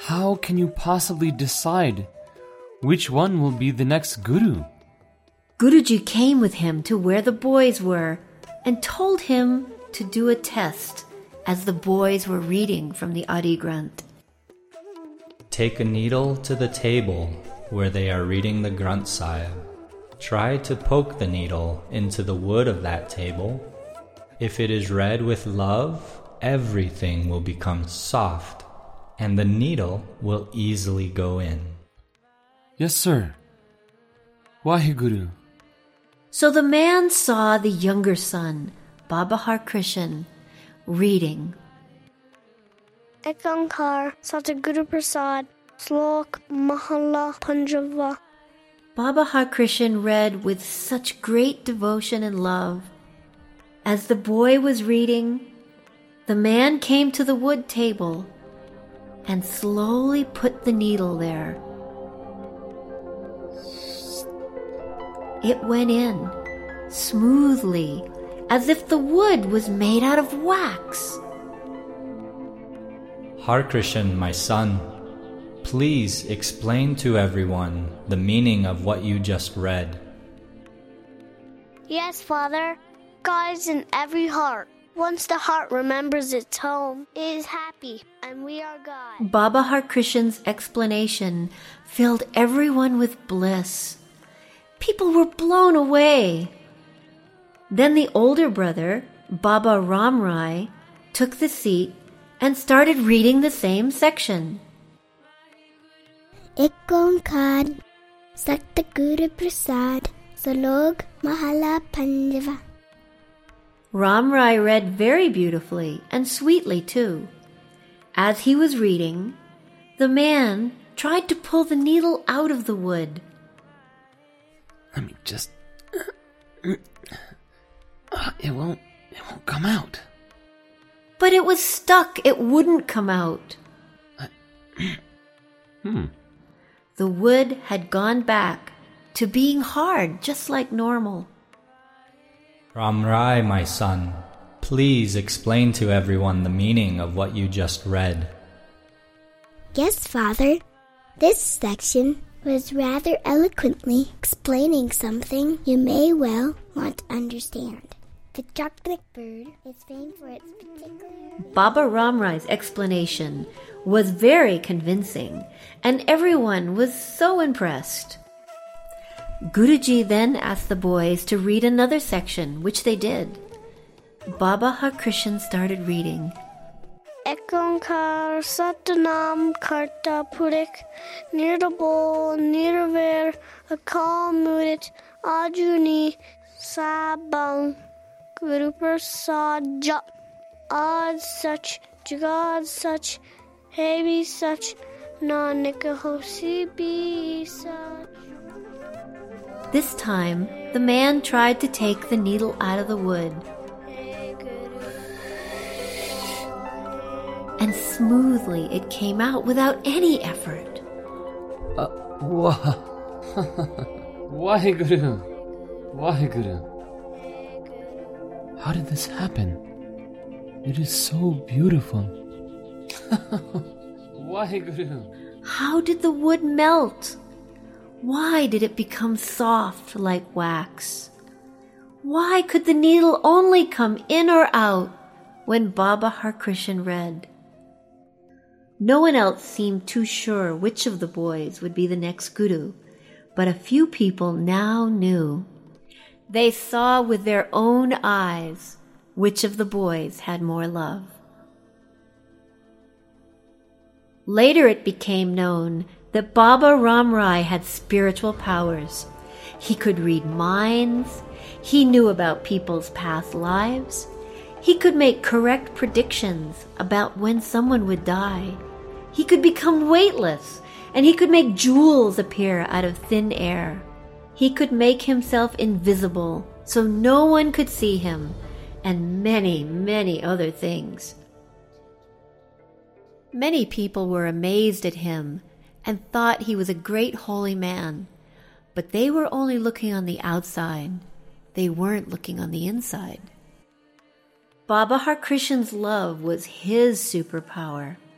How can you possibly decide which one will be the next guru? Guruji came with him to where the boys were and told him to do a test as the boys were reading from the Adi Granth. Take a needle to the table where they are reading the Granth Sahib. Try to poke the needle into the wood of that table. If it is read with love, everything will become soft and the needle will easily go in. Yes, sir. Waheguru. So the man saw the younger son, Baba Harkrishan, reading. Ek Onkar Satguru Prasad Slok Mahalla Panjava. Baba Harkrishan read with such great devotion and love. As the boy was reading, the man came to the wood table and slowly put the needle there. It went in smoothly, as if the wood was made out of wax. Harkrishan, my son, please explain to everyone the meaning of what you just read. Yes, Father. God is in every heart. Once the heart remembers its home, it is happy, and we are God. Baba Harkrishan's explanation filled everyone with bliss. People were blown away. Then the older brother, Baba Ram Rai, took the seat and started reading the same section. Ek Onkar Satguru Prasad Salog Mahala Panjava. Ram Rai read very beautifully and sweetly too. As he was reading, the man tried to pull the needle out of the wood. Let me just... It won't come out. But it was stuck. It wouldn't come out. The wood had gone back to being hard, just like normal. Ram Rai, my son, please explain to everyone the meaning of what you just read. Yes, Father. This section was rather eloquently explaining something you may well want to understand. The chocolate bird is famed for its particular... Baba Ram Rai's explanation was very convincing, and everyone was so impressed. Guruji then asked the boys to read another section, which they did. Baba Harkrishan started reading. Ek Onkar Satnam Karta Purik Nirbol Nirver Akal Murit Ajuni Sabang Guru Prasad Jap Ad Such Jagad Such Hebi Such Nanak Hosi Bi Such. This time, the man tried to take the needle out of the wood. And smoothly it came out without any effort. Waheguru. Waheguru. How did this happen? It is so beautiful. Waheguru. How did the wood melt? Why did it become soft like wax? Why could the needle only come in or out when Baba Harkrishan read? No one else seemed too sure which of the boys would be the next guru, but a few people now knew. They saw with their own eyes which of the boys had more love. Later it became known that Baba Ram Rai had spiritual powers. He could read minds, he knew about people's past lives, he could make correct predictions about when someone would die. He could become weightless, and he could make jewels appear out of thin air. He could make himself invisible so no one could see him, and many, many other things. Many people were amazed at him and thought he was a great holy man, but they were only looking on the outside. They weren't looking on the inside. Baba Harkrishan's love was his superpower.